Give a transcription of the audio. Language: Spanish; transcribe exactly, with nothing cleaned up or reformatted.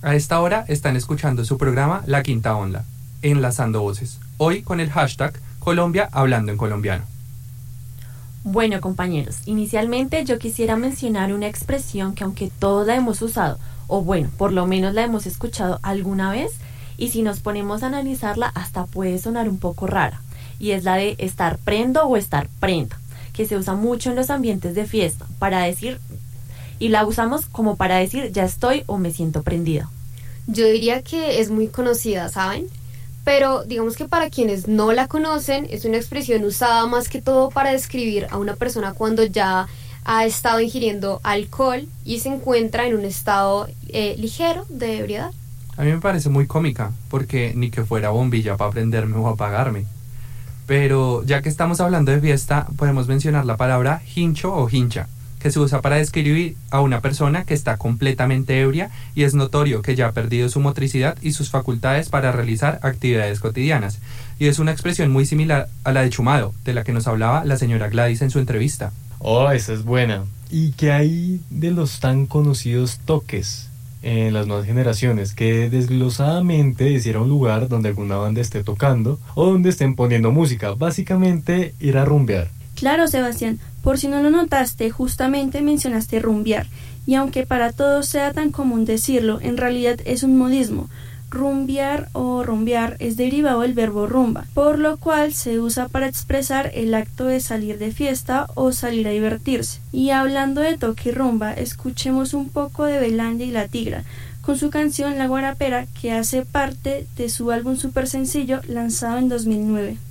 A esta hora están escuchando su programa La Quinta Onda, Enlazando Voces, hoy con el hashtag Colombia hablando en colombiano. Bueno, compañeros, inicialmente yo quisiera mencionar una expresión que aunque todos la hemos usado, o bueno, por lo menos la hemos escuchado alguna vez, y si nos ponemos a analizarla hasta puede sonar un poco rara, y es la de estar prendo o estar prenda, que se usa mucho en los ambientes de fiesta, para decir, y la usamos como para decir ya estoy o me siento prendida. Yo diría que es muy conocida, ¿saben? Pero digamos que para quienes no la conocen, es una expresión usada más que todo para describir a una persona cuando ya ha estado ingiriendo alcohol y se encuentra en un estado eh, ligero de ebriedad. A mí me parece muy cómica, porque ni que fuera bombilla para prenderme o apagarme. Pero ya que estamos hablando de fiesta, podemos mencionar la palabra hincho o hincha, que se usa para describir a una persona que está completamente ebria y es notorio que ya ha perdido su motricidad y sus facultades para realizar actividades cotidianas. Y es una expresión muy similar a la de chumado, de la que nos hablaba la señora Gladys en su entrevista. Oh, esa es buena. ¿Y qué hay de los tan conocidos toques en las nuevas generaciones? Que desglosadamente hiciera un lugar donde alguna banda esté tocando o donde estén poniendo música. Básicamente ir a rumbear. Claro, Sebastián, por si no lo notaste, justamente mencionaste rumbear, y aunque para todos sea tan común decirlo, en realidad es un modismo. Rumbear o rumbear es derivado del verbo rumba, por lo cual se usa para expresar el acto de salir de fiesta o salir a divertirse. Y hablando de toque y rumba, escuchemos un poco de Belandia y La Tigra, con su canción La Guarapera, que hace parte de su álbum Super Sencillo, lanzado en dos mil nueve.